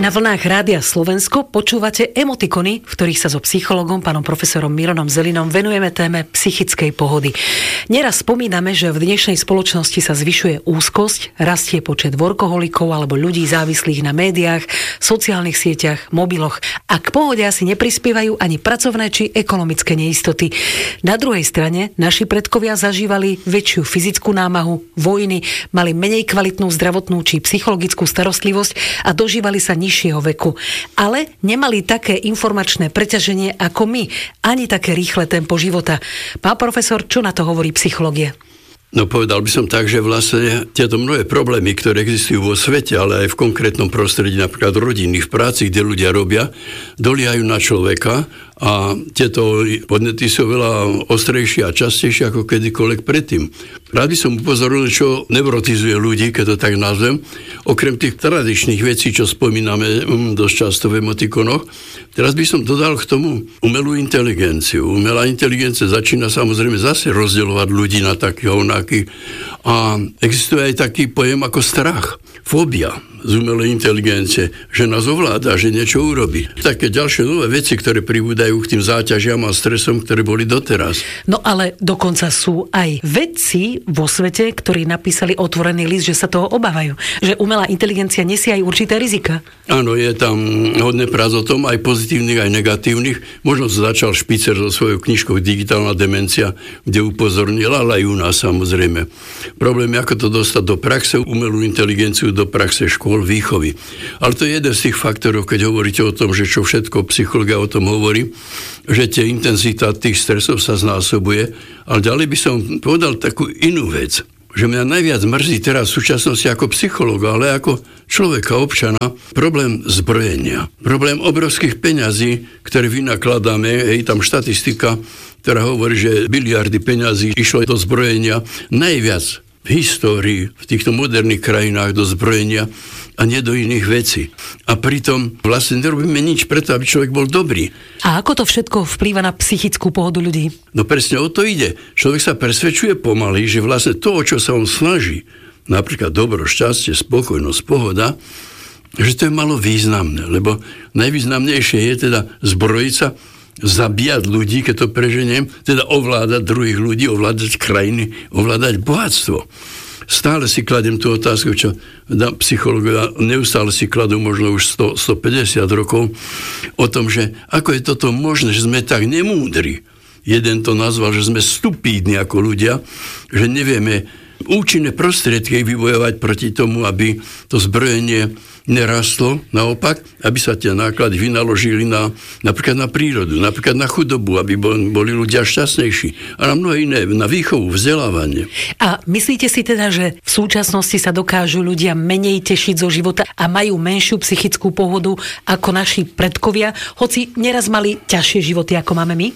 Na vlnách Rádia Slovensko počúvate emotikony, v ktorých sa so psychologom, pánom profesorom Mironom Zelinom venujeme téme psychickej pohody. Neraz spomíname, že v dnešnej spoločnosti sa zvyšuje úzkosť, rastie počet workoholikov alebo ľudí závislých na médiách, sociálnych sieťach, mobiloch a k pohode asi neprispievajú ani pracovné či ekonomické neistoty. Na druhej strane naši predkovia zažívali väčšiu fyzickú námahu, vojny, mali menej kvalitnú zdravotnú či psychologickú starostlivosť a dožívali sa nižšieho veku. Ale nemali také informačné preťaženie ako my, ani také rýchle tempo života. Pán profesor, čo na to hovorí psychológia? No povedal by som tak, že vlastne tieto mnohé problémy, ktoré existujú vo svete, ale aj v konkrétnom prostredí, napríklad rodiny, v práci, kde ľudia robia, doliehajú na človeka a tieto podnety sú veľa ostrejšie a častejšie ako kedykoľvek predtým. Rád by som upozoril, čo neurotizuje ľudí, keď to tak nazvem. Okrem tých tradičných vecí, čo spomíname dosť často v emotikonoch, teraz by som dodal k tomu umelú inteligenciu. Umelá inteligencia začína samozrejme zase rozdeľovať ľudí na takých onakých. A existuje aj taký pojem ako strach, fóbia z umelej inteligencie, že nás ovláda, že niečo urobí. Také ďalšie nové veci, ktoré pribúdajú k tým záťažiam a stresom, ktoré boli doteraz. No ale dokonca sú aj vedci vo svete, ktorí napísali otvorený list, že sa toho obávajú. Že umelá inteligencia nesie aj určité rizika. Áno, je tam hodne prác o tom, aj pozitívnych, aj negatívnych. Možno začal Špicer so svojou knižkou Digitálna demencia, kde upozornila, ale aj u nás samozrejme. Problém je, ako to dostať do praxe, umelú inteligenciu do praxe škôl, výchovy. Ale to je jeden z tých faktorov, keď hovoríte o tom, že čo všetko psychológia o tom hovorí, že tie intenzita tých stresov sa znásobuje. Ale ďalej by som povedal takú inú vec, že mňa najviac mrzí teraz v súčasnosti ako psychológa, ale ako človeka, občana, problém zbrojenia. Problém obrovských peňazí, ktoré vynakladáme, je tam štatistika, ktorá hovorí, že biliardy peňazí išlo do zbrojenia najviac v histórii, v týchto moderných krajinách do zbrojenia a nie do iných vecí. A pritom vlastne nerobíme nič preto, aby človek bol dobrý. A ako to všetko vplýva na psychickú pohodu ľudí? No presne o to ide. Človek sa presvedčuje pomaly, že vlastne to, o čo sa on snaží, napríklad dobro, šťastie, spokojnosť, pohoda, že to je malo významné, lebo najvýznamnejšie je teda zbrojiť sa, zabíjať ľudí, keď to preženiem, teda ovládať druhých ľudí, ovládať krajiny, ovládať bohatstvo. Stále si kladem tú otázku, čo psychológovia neustále si kladú možno už 100-150 rokov o tom, že ako je toto možné, že sme tak nemúdri. Jeden to nazval, že sme stupídni ako ľudia, že nevieme účinné prostriedky vybojovať proti tomu, aby to zbrojenie nerastlo, naopak, aby sa tie náklady vynaložili napríklad na prírodu, napríklad na chudobu, aby boli ľudia šťastnejší a na mnohé iné, na výchovu, vzdelávanie. A myslíte si teda, že v súčasnosti sa dokážu ľudia menej tešiť zo života a majú menšiu psychickú pohodu ako naši predkovia, hoci neraz mali ťažšie životy, ako máme my?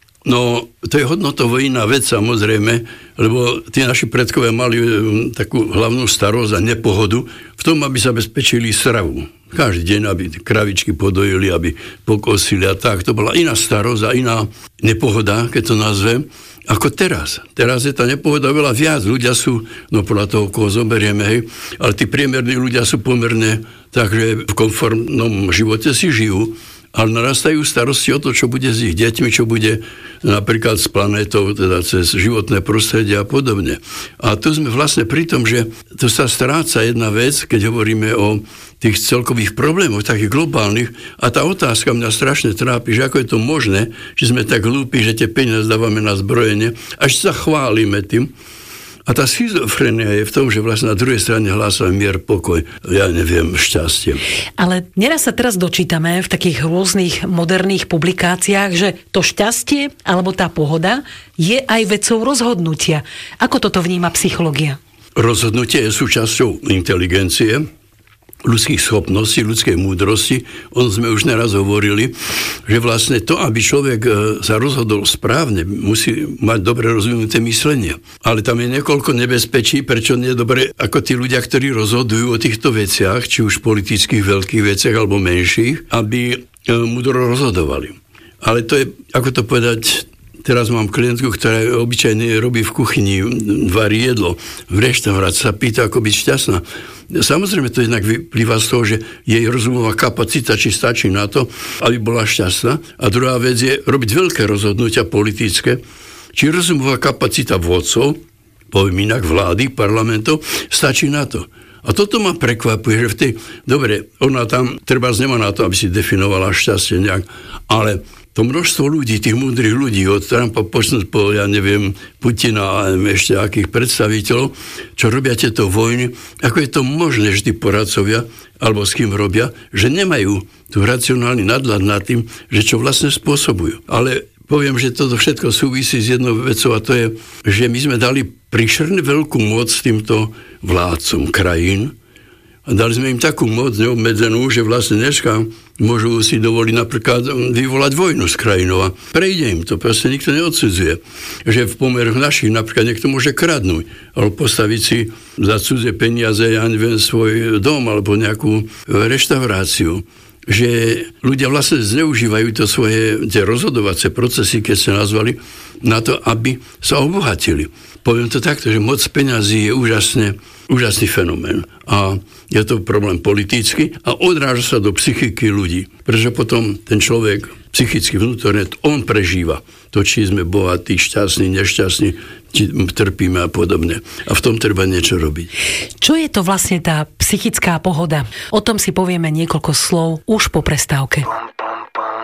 No, to je hodnotovo iná vec, samozrejme, lebo tí naši predkovia mali takú hlavnú starosť a nepohodu v tom, aby zabezpečili stravu. Každý deň, aby kravičky podojili, aby pokosili a tak. To bola iná starosť a iná nepohoda, keď to nazvem, ako teraz. Teraz je tá nepohoda veľa viac. Ľudia sú, no podľa toho, koho zoberieme, hej, ale tí priemerní ľudia sú pomerne, takže v komfortnom živote si žijú, ale narastajú starosti o to, čo bude s ich deťmi, čo bude napríklad s planétou, teda cez životné prostredie a podobne. A tu sme vlastne pri tom, že tu sa stráca jedna vec, keď hovoríme o tých celkových problémoch, takých globálnych, a tá otázka mňa strašne trápi, že ako je to možné, že sme tak hlúpi, že tie peniaze dávame na zbrojenie, až sa chválime tým. A tá schizofrenia je v tom, že vlastne na druhej strane hlásame mier, pokoj, ja neviem, šťastie. Ale neraz sa teraz dočítame v takých rôznych moderných publikáciách, že to šťastie alebo tá pohoda je aj vecou rozhodnutia. Ako toto vníma psychológia? Rozhodnutie je súčasťou inteligencie, ľudských schopností, ľudskej múdrosti. Sme už neraz hovorili, že vlastne to, aby človek sa rozhodol správne, musí mať dobre rozvinuté myslenie. Ale tam je niekoľko nebezpečí, prečo nie je dobre, ako tí ľudia, ktorí rozhodujú o týchto veciach, či už politických veľkých veciach alebo menších, aby múdro rozhodovali. Ale to je, ako to povedať, teraz mám klientku, ktorá obyčajne robí v kuchyni, varí jedlo. V reštaurácii sa pýta, ako byť šťastná. samozrejme to jednak vyplýva z toho, že jej rozumová kapacita, či stačí na to, aby bola šťastná. A druhá vec je robiť veľké rozhodnutia politické, či rozumová kapacita vodcov, poviem inak vlády, parlamentov, stačí na to. A toto ma prekvapuje, že dobre, ona tam treba nemá na to, aby si definovala šťastie nejak, ale to množstvo ľudí, tých múdrych ľudí, od Trumpa počnúť po, ja neviem, Putina a ešte akých predstaviteľov, čo robia tieto vojny, ako je to možné, že tí poradcovia, alebo s kým robia, že nemajú tu racionálny nadhľad nad tým, že čo vlastne spôsobujú. Ale poviem, že toto všetko súvisí s jednou vecou a to je, že my sme dali príšerne veľkú moc týmto vládcom krajín a dali sme im takú moc neobmedzenú, že vlastne dneska môžu si dovoliť napríklad vyvolať vojnu s krajinou a prejde im to, proste nikto neodsudzuje. Že v pomeroch našich napríklad niekto môže kradnúť alebo postaviť si za cudzie peniaze, ja neviem, svoj dom alebo nejakú reštauráciu. Že ľudia vlastne zneužívajú to svoje tie rozhodovacie procesy, keď sa nazvali, na to, aby sa obohatili. Poviem to takto, že moc peňazí je úžasný fenomén. A je to problém politický a odráža sa do psychiky ľudí. Pretože potom ten človek psychicky vnútorne, on prežíva to, či sme bohatí, šťastní, nešťastní, či trpíme a podobne. A v tom treba niečo robiť. Čo je to vlastne tá psychická pohoda? O tom si povieme niekoľko slov už po prestávke.